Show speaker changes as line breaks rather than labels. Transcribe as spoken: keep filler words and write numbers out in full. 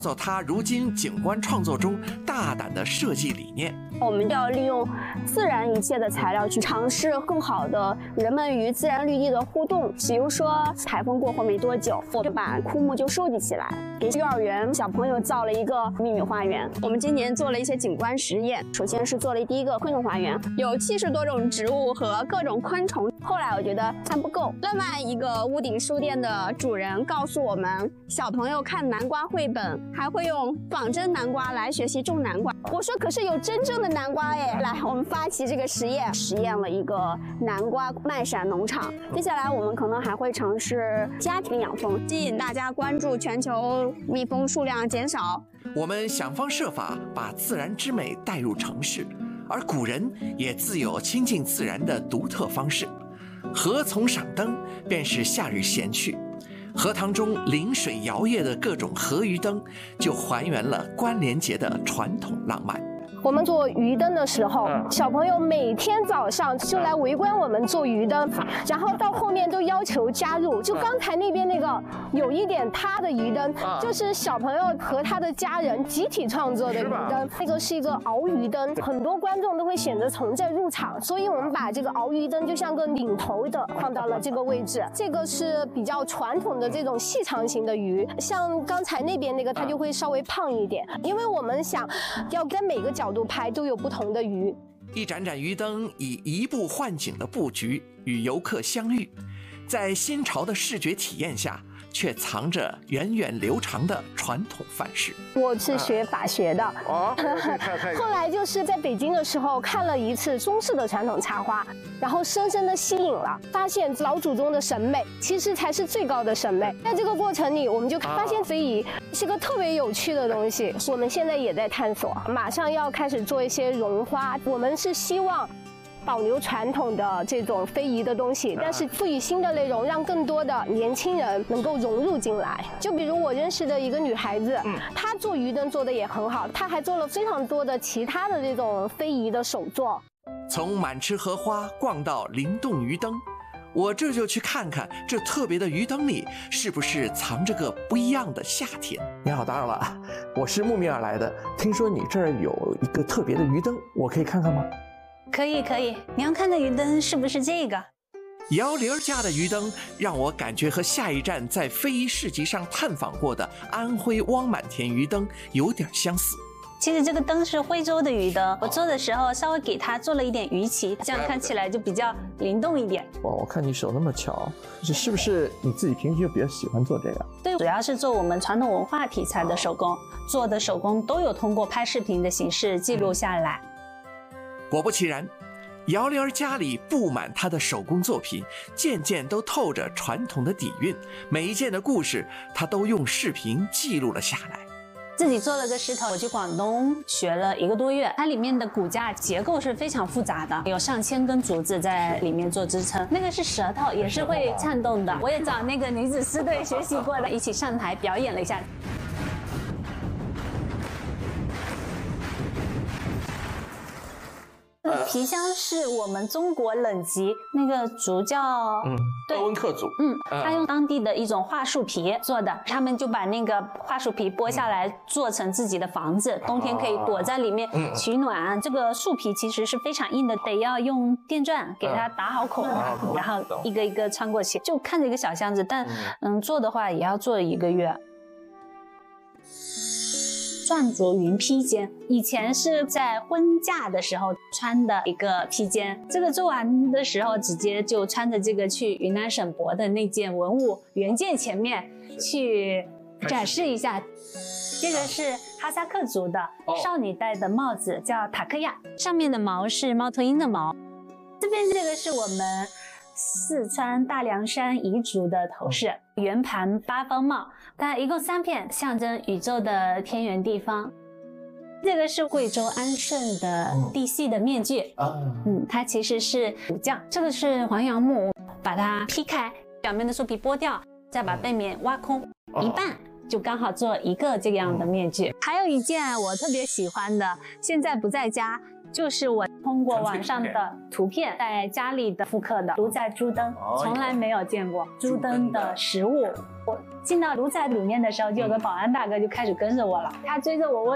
走他如今景观创作中大胆的设计理念。
我们要利用自然一切的材料去尝试更好的人们与自然绿地的互动。比如说台风过后没多久，我就把枯木就收集起来，给幼儿园小朋友造了一个秘密花园。我们今年做了一些景观实验，首先是做了第一个昆虫花园，有七十多种植物和各种昆虫。后来我觉得还不够，另外一个屋顶书店的主人告诉我们，小朋友看南瓜绘本还会用仿真南瓜来学习种南瓜。我说可是有真正的南瓜耶！来，我们发起这个实验，实验了一个南瓜麦闪农场。接下来我们可能还会尝试家庭养蜂，吸引大家关注全球蜜蜂数量减少。
我们想方设法把自然之美带入城市，而古人也自有亲近自然的独特方式。荷丛赏灯便是夏日闲趣，荷塘中临水摇曳的各种荷鱼灯，就还原了关联节的传统浪漫。
我们做鱼灯的时候，小朋友每天早上就来围观我们做鱼灯，然后到后面都要求加入。就刚才那边那个有一点塌的鱼灯，就是小朋友和他的家人集体创作的鱼灯。那个是一个鳌鱼灯，很多观众都会选择从这入场，所以我们把这个鳌鱼灯就像个领头的放到了这个位置。这个是比较传统的这种细长型的鱼，像刚才那边那个它就会稍微胖一点，因为我们想要在每个角度拍都有不同的鱼。
一盏盏鱼灯以移步换景的布局与游客相遇，在新潮的视觉体验下，却藏着源远流长的传统范式。
我是学法学的，
哦，
后来就是在北京的时候看了一次中式的传统插花，然后深深的吸引了，发现老祖宗的审美其实才是最高的审美。在这个过程里，我们就发现非遗是个特别有趣的东西，我们现在也在探索，马上要开始做一些绒花。我们是希望保留传统的这种非遗的东西，但是赋予新的内容，让更多的年轻人能够融入进来。就比如我认识的一个女孩子，她做鱼灯做的也很好，她还做了非常多的其他的这种非遗的手作。
从满池荷花逛到灵动鱼灯，我这就去看看这特别的鱼灯里是不是藏着个不一样的夏天。
你好，打扰了，我是慕名而来的，听说你这儿有一个特别的鱼灯，我可以看看吗？
可以可以，你要看的鱼灯是不是这个？
姚玲家的鱼灯让我感觉和下一站在非遗市集上探访过的安徽汪满田鱼灯有点相似。
其实这个灯是徽州的鱼灯，我做的时候稍微给它做了一点鱼鳍，这样看起来就比较灵动一点。
哇，我看你手那么巧，这是不是你自己平时就比较喜欢做这个？
对，主要是做我们传统文化题材的手工，做的手工都有通过拍视频的形式记录下来。
果不其然，姚玲儿家里布满她的手工作品，件件都透着传统的底蕴，每一件的故事她都用视频记录了下来。
自己做了个石头，我去广东学了一个多月，它里面的骨架结构是非常复杂的，有上千根竹子在里面做支撑。那个是舌头，也是会颤动的，我也找那个女子师队学习过的，一起上台表演了一下。皮箱是我们中国冷极那个竹叫
嗯，鄂温克族，
嗯，他用当地的一种桦树皮做的，他们就把那个桦树皮剥下来做成自己的房子，冬天可以躲在里面取暖。这个树皮其实是非常硬的，得要用电钻给它打好孔，然后一个一个穿过去，就看着一个小箱子，但嗯做的话也要做一个月。篆着云披肩，以前是在婚嫁的时候穿的一个披肩，这个做完的时候直接就穿着这个去云南省博的那件文物原件前面去展示一下。这个是哈萨克族的少女戴的帽子，叫塔克亚，上面的毛是猫头鹰的毛。这边这个是我们四川大凉山彝族的头饰，圆盘八方帽，它一共三片，象征宇宙的天圆地方。这个是贵州安顺的地系的面具，嗯，它其实是武将。这个是黄杨木，把它劈开，表面的树皮剥掉，再把背面挖空一半，就刚好做一个这样的面具。还有一件我特别喜欢的，现在不在家，就是我通过网上的图片在家里的复刻的，独在珠灯，从来没有见过珠灯的实物。 我进到炉台里面的时候，就有个保安大哥就开始跟着我了，他追着我问